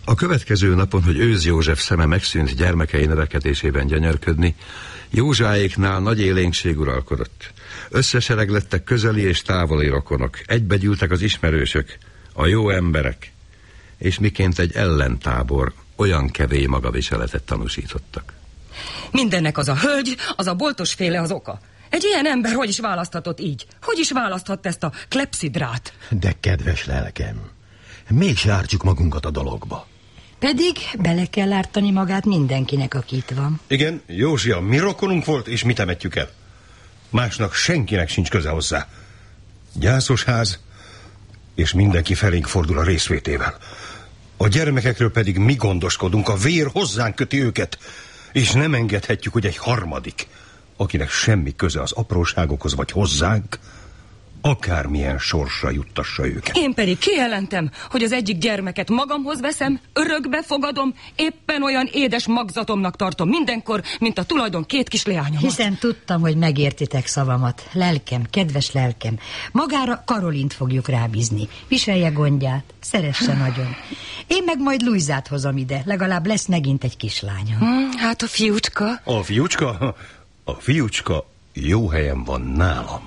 A következő napon, hogy Őz József szeme megszűnt gyermekei nevelkedésében gyönyörködni, Józsáéknál nagy élénkség uralkodott. Összesereglettek közeli és távoli rokonok, egybegyűltek az ismerősök, a jó emberek, és miként egy ellentábor olyan kevély magaviseletet tanúsítottak. Mindennek az a hölgy, az a boltosféle az oka. Egy ilyen ember hogy is választhatott így? Hogy is választhatta ezt a klepszidrát? De kedves lelkem, mégse ártsuk magunkat a dologba. Pedig bele kell ártani magát mindenkinek, aki itt van. Igen, Józsi a mi rokonunk volt, és mi temetjük el. Másnak senkinek sincs köze hozzá. Gyászos ház, és mindenki felénk fordul a részvétével. A gyermekekről pedig mi gondoskodunk, a vér hozzánk köti őket, és nem engedhetjük, hogy egy harmadik, akinek semmi köze az apróságokhoz vagy hozzánk, akármilyen sorsra juttassa őket. Én pedig kijelentem, hogy az egyik gyermeket magamhoz veszem, örökbe fogadom, éppen olyan édes magzatomnak tartom mindenkor, mint a tulajdon két kis leányomat. Hiszen tudtam, hogy megértitek szavamat. Lelkem, kedves lelkem, magára Karolint fogjuk rábízni. Viselje gondját, szeresse nagyon. Én meg majd Luizát hozom ide, legalább lesz megint egy kislánya. Hát a fiúcska? A fiúcska? A fiúcska jó helyen van nálam.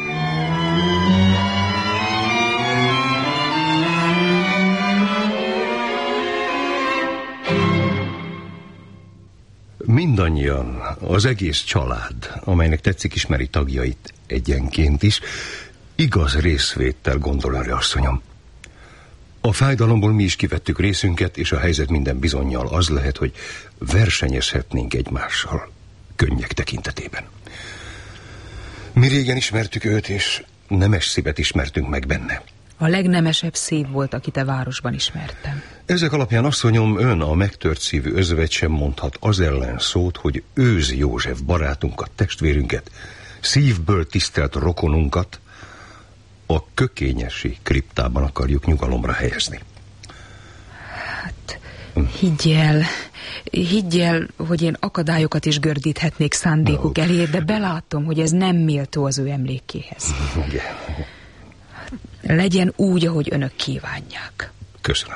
Mindannyian, az egész család, amelynek tetszik ismeri tagjait egyenként is, igaz részvéttel gondol erre, asszonyom. A fájdalomból mi is kivettük részünket, és a helyzet minden bizonnyal az lehet, hogy versenyezhetnénk egymással, könnyek tekintetében. Mi régen ismertük őt, és nemes szívet ismertünk meg benne. A legnemesebb szív volt, akit a városban ismertem. Ezek alapján, asszonyom, ön a megtört szívű özvegy sem mondhat az ellen szót, hogy Őz József barátunkat, testvérünket, szívből tisztelt rokonunkat a kökényesi kriptában akarjuk nyugalomra helyezni. Hát, higgy el, hogy én akadályokat is gördíthetnék szándékuk elé, de belátom, hogy ez nem méltó az ő emlékéhez. Legyen úgy, ahogy önök kívánják. Köszönöm.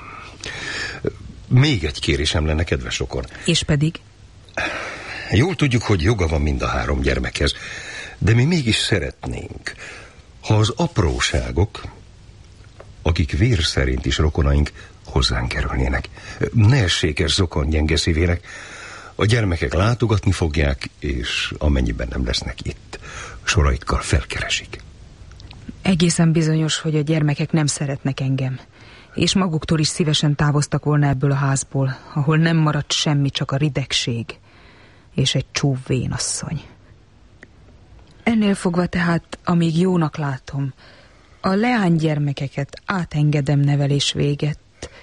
Még egy kérésem lenne, kedves rokon. És pedig? Jól tudjuk, hogy joga van mind a három gyermekhez, de mi mégis szeretnénk, ha az apróságok, akik vér szerint is rokonaink, hozzánk kerülnének. Ne essék ez Zokon gyenge szívének. A gyermekek látogatni fogják, és amennyiben nem lesznek itt, soraikkal felkeresik. Egészen bizonyos, hogy a gyermekek nem szeretnek engem, és maguktól is szívesen távoztak volna ebből a házból, ahol nem maradt semmi, csak a ridegség és egy csúf vénasszony. Ennél fogva tehát, amíg jónak látom, a leánygyermekeket átengedem nevelés véget.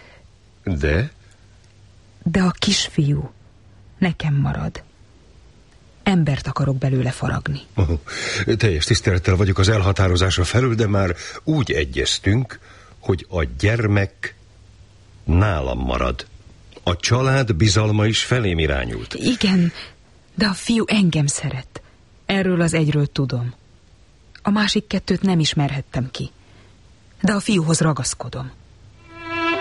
De a kisfiú nekem marad. Embert akarok belőle faragni. Teljes tisztelettel vagyok az elhatározása felül, de már úgy egyeztünk, hogy a gyermek nálam marad. A család bizalma is felém irányult. Igen, de a fiú engem szeret. Erről az egyről tudom. A másik kettőt nem ismerhettem ki. De a fiúhoz ragaszkodom.